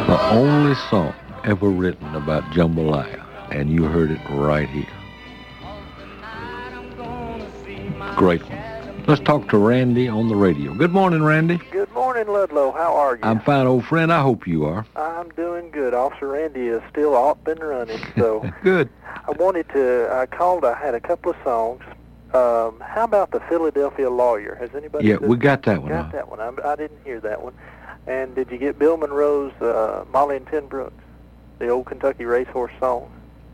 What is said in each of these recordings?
The only song ever written about jambalaya, and you heard it right here. Great one. Let's talk to Randy on the radio. Good morning, Randy. Good morning, Ludlow. How are you? I'm fine, old friend. I hope you are. I'm doing good. Officer Randy is still up and running, so Good. I called, I had a couple of songs. How about the Philadelphia Lawyer? Has anybody Yeah, we got that one. got that one? I didn't hear that one. And did you get Bill Monroe's Molly and Ten Brooks, the old Kentucky racehorse song?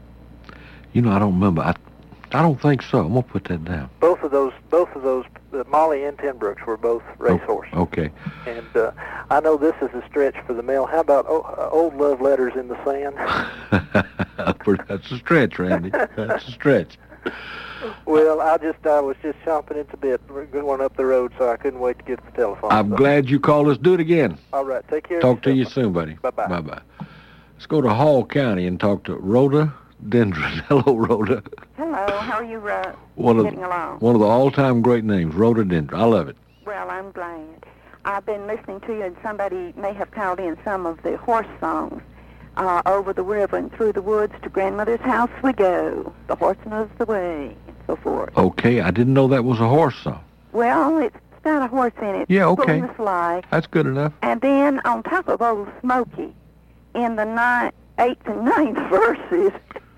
You know, I don't remember. I don't think so. I'm going to put that down. Both of those, Molly and Ten Brooks were both racehorses. Okay. And I know this is a stretch for the male. How about Old Love Letters in the Sand? That's a stretch, Randy. That's a stretch. Well, I was just chomping at the bit. We're going up the road, so I couldn't wait to get the telephone. I'm glad you called us. Do it again. All right, take care. Talk to you soon, buddy. Bye-bye. Bye-bye. Let's go to Hall County and talk to Rhoda Dendron. Hello, Rhoda. Hello, how are you getting along? One of the all-time great names, Rhoda Dendron. I love it. Well, I'm glad. I've been listening to you, and somebody may have called in some of the horse songs. Over the river and through the woods to grandmother's house we go. The horse knows the way, and so forth. Okay, I didn't know that was a horse song. Well, it's got a horse in it. Yeah, okay. Pulling the sleigh. That's good enough. And then on top of Old Smoky, in the 8th and 9th verses,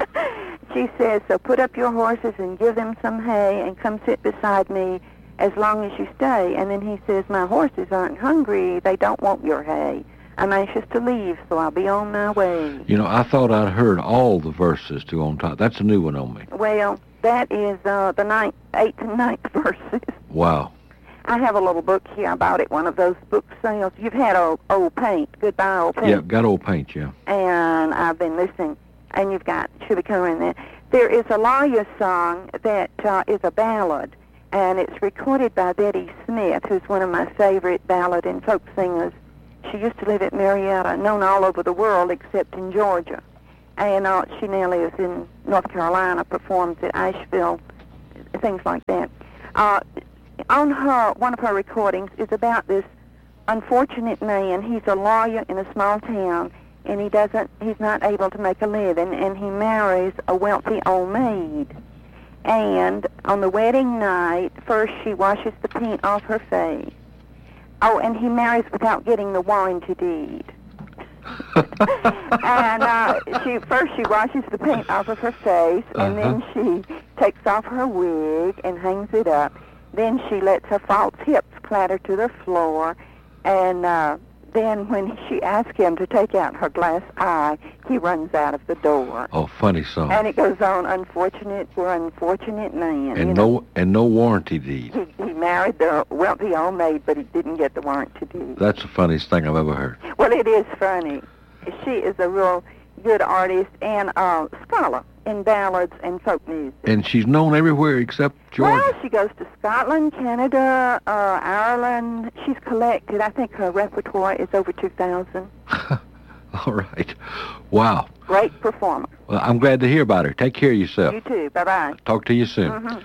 she says, so put up your horses and give them some hay and come sit beside me as long as you stay. And then he says, my horses aren't hungry. They don't want your hay. I'm anxious to leave, so I'll be on my way. You know, I thought I'd heard all the verses to on top. That's a new one on me. Well, that is the 8th and 9th verses. Wow. I have a little book here. I bought it one of those book sales. You've had old paint. Goodbye, old paint. Yeah, got old paint, yeah. And I've been listening, and you've got should be covering that. There is a lawyer song that is a ballad, and it's recorded by Betty Smith, who's one of my favorite ballad and folk singers. She used to live at Marietta, known all over the world except in Georgia. And she now lives in North Carolina, performs at Asheville, things like that. On one of her recordings is about this unfortunate man. He's a lawyer in a small town, and he's not able to make a living, and he marries a wealthy old maid. And on the wedding night, first she washes the paint off her face. Oh, and he marries without getting the warranty deed. And she washes the paint off of her face, and then she takes off her wig and hangs it up. Then she lets her false hips clatter to the floor, and then when she asks him to take out her glass eye, he runs out of the door. Oh, funny song. And it goes on, unfortunate man. And no warranty deed. He married the wealthy old maid, but he didn't get the warranty deed. That's the funniest thing I've ever heard. Well, it is funny. She is a real good artist and scholar in ballads and folk music. And she's known everywhere except Georgia. Well, she goes to Scotland, Canada, Ireland. She's collected. I think her repertoire is over 2,000. All right. Wow. Great performer. Well, I'm glad to hear about her. Take care of yourself. You too. Bye-bye. Talk to you soon. Mm-hmm.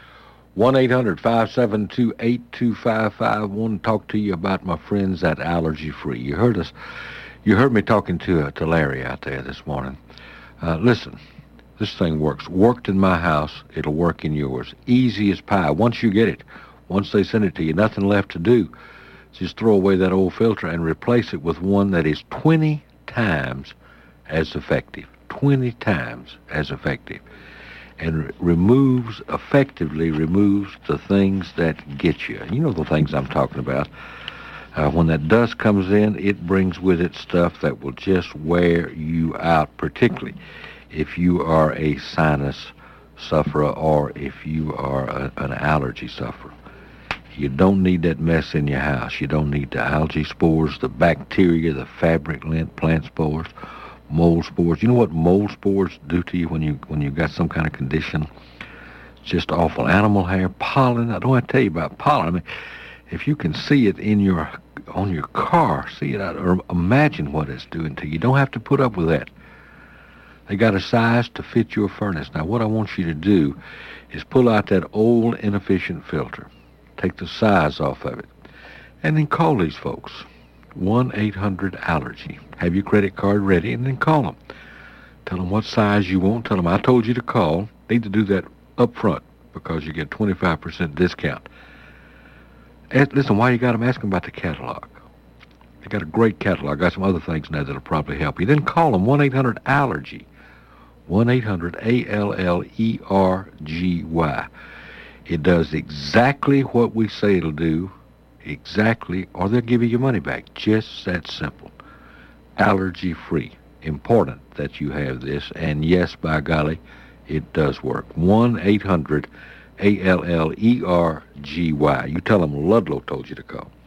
1-800-572-8255. I want to talk to you about my friends at Allergy Free. You heard me talking to Larry out there this morning. Listen, this thing works. Worked in my house, it'll work in yours. Easy as pie. Once you get it, once they send it to you, nothing left to do. Just throw away that old filter and replace it with one that is 20 times as effective. 20 times as effective. And effectively removes the things that get you. You know the things I'm talking about. When that dust comes in, it brings with it stuff that will just wear you out, particularly if you are a sinus sufferer or if you are an allergy sufferer. You don't need that mess in your house. You don't need the algae spores, the bacteria, the fabric lint, plant spores, mold spores. You know what mold spores do to you when you got some kind of condition? It's just awful. Animal hair, pollen. I don't want to tell you about pollen. I mean, if you can see it on your car, see it out, or imagine what it's doing to you. You don't have to put up with that. They got a size to fit your furnace. Now, what I want you to do is pull out that old, inefficient filter. Take the size off of it. And then call these folks. 1-800-ALLERGY. Have your credit card ready and then call them. Tell them what size you want. Tell them I told you to call. Need to do that up front because you get 25% discount. Listen, while you got them, ask them about the catalog. They got a great catalog. Got some other things now that'll probably help you. Then call them, 1-800-ALLERGY. 1-800-ALLERGY. It does exactly what we say it'll do, exactly, or they'll give you your money back. Just that simple. Allergy-free. Important that you have this, and yes, by golly, it does work. 1-800-ALLERGY. You tell them Ludlow told you to call.